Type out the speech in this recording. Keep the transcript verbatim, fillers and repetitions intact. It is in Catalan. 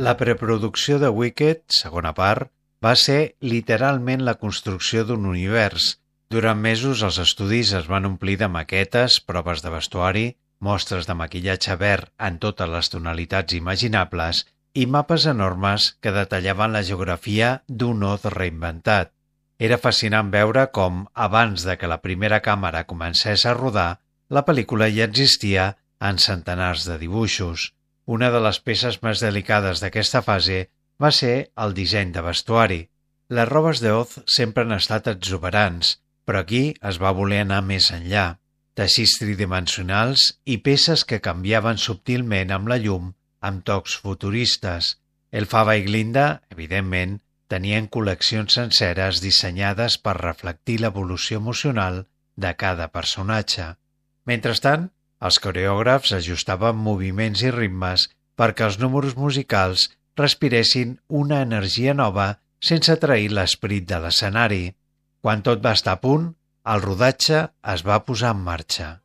La preproducció de Wicked, segona part, va ser literalment la construcció d'un univers. Durant mesos els estudis es van omplir de maquetes, proves de vestuari, mostres de maquillatge verd en totes les tonalitats imaginables i mapes enormes que detallaven la geografia d'un Oz reinventat. Era fascinant veure com, abans de que la primera càmera comencés a rodar, la pel·lícula ja existia en centenars de dibuixos. Una de les peces més delicades d'aquesta fase va ser el disseny de vestuari. Les robes d'Oz sempre han estat exuberants, però aquí es va voler anar més enllà. Teixits tridimensionals i peces que canviaven subtilment amb la llum amb tocs futuristes. Elphaba i Glinda, evidentment, tenien col·leccions senceres dissenyades per reflectir l'evolució emocional de cada personatge. Mentrestant, els coreògrafs ajustaven moviments i ritmes perquè els números musicals respiressin una energia nova sense trair l'esperit de l'escenari. Quan tot va estar a punt, el rodatge es va posar en marxa.